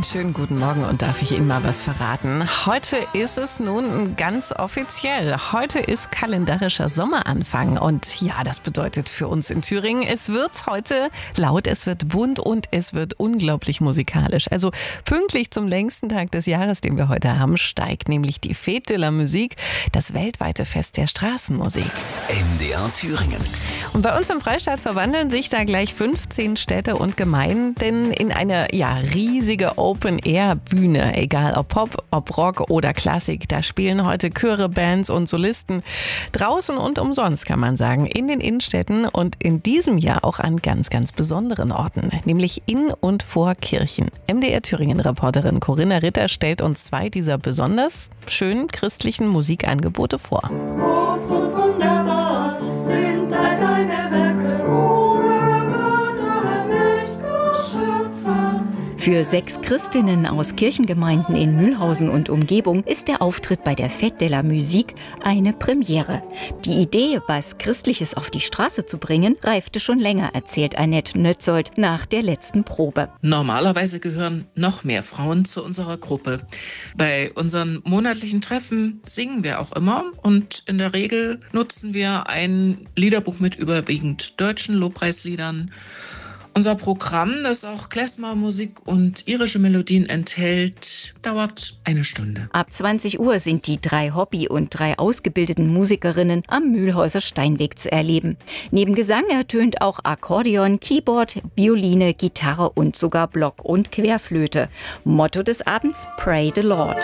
schönen guten Morgen und darf ich Ihnen mal was verraten? Heute ist es nun ganz offiziell. Heute ist kalendarischer Sommeranfang und ja, das bedeutet für uns in Thüringen, es wird heute laut, es wird bunt und es wird unglaublich musikalisch. Also pünktlich zum längsten Tag des Jahres, den wir heute haben, steigt nämlich die Fête de la Musique, das weltweite Fest der Straßenmusik. MDR Thüringen. Und bei uns im Freistaat verwandeln sich da gleich 15 Städte und Gemeinden in eine riesige Open-Air-Bühne. Egal ob Pop, ob Rock oder Klassik. Da spielen heute Chöre, Bands und Solisten. Draußen und umsonst, kann man sagen. In den Innenstädten und in diesem Jahr auch an ganz, ganz besonderen Orten. Nämlich in und vor Kirchen. MDR Thüringen-Reporterin Corinna Ritter stellt uns zwei dieser besonders schönen christlichen Musikangebote vor. Groß und wunderbar sind all deine Werke, o Gott, allmächtiger Schöpfer. Für 6 Christinnen aus Kirchengemeinden in Mühlhausen und Umgebung ist der Auftritt bei der Fête de la Musique eine Premiere. Die Idee, was Christliches auf die Straße zu bringen, reifte schon länger, erzählt Annette Nötzold nach der letzten Probe. Normalerweise gehören noch mehr Frauen zu unserer Gruppe. Bei unseren monatlichen Treffen singen wir auch immer und in der Regel nutzen wir ein Liederbuch mit überwiegend deutschen Lobpreisliedern. Unser Programm, das auch Klezmer-Musik und irische Melodien enthält, dauert eine Stunde. Ab 20 Uhr sind die 3 Hobby- und 3 ausgebildeten Musikerinnen am Mühlhäuser Steinweg zu erleben. Neben Gesang ertönt auch Akkordeon, Keyboard, Violine, Gitarre und sogar Block- und Querflöte. Motto des Abends: Pray the Lord.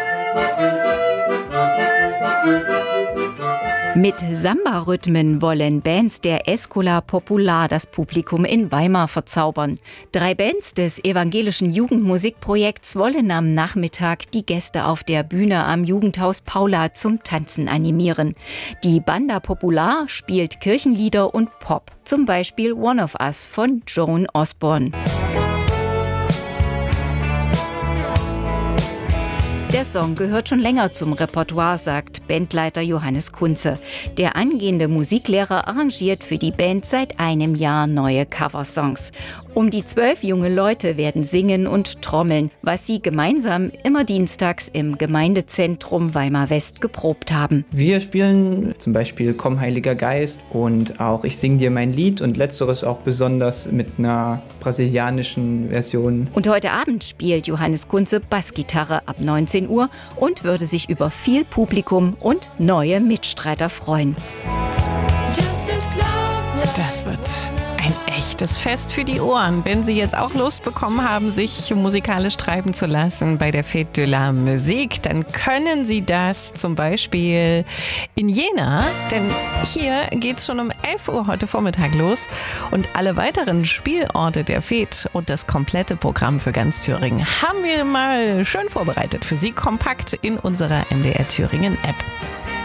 Mit Samba-Rhythmen wollen Bands der Escola Popular das Publikum in Weimar verzaubern. 3 Bands des evangelischen Jugendmusikprojekts wollen am Nachmittag die Gäste auf der Bühne am Jugendhaus Paula zum Tanzen animieren. Die Banda Popular spielt Kirchenlieder und Pop, zum Beispiel One of Us von Joan Osborne. Der Song gehört schon länger zum Repertoire, sagt Bandleiter Johannes Kunze. Der angehende Musiklehrer arrangiert für die Band seit einem Jahr neue Coversongs. Um die 12 junge Leute werden singen und trommeln, was sie gemeinsam immer dienstags im Gemeindezentrum Weimar West geprobt haben. Wir spielen zum Beispiel Komm Heiliger Geist und auch Ich sing dir mein Lied und letzteres auch besonders mit einer brasilianischen Version. Und heute Abend spielt Johannes Kunze Bassgitarre ab 19 Uhr und würde sich über viel Publikum und neue Mitstreiter freuen. Das wird ein echtes Fest für die Ohren. Wenn Sie jetzt auch Lust bekommen haben, sich musikalisch treiben zu lassen bei der Fête de la Musique, dann können Sie das zum Beispiel in Jena, denn hier geht es schon um 11 Uhr heute Vormittag los und alle weiteren Spielorte der Fête und das komplette Programm für ganz Thüringen haben wir mal schön vorbereitet für Sie, kompakt in unserer MDR Thüringen App.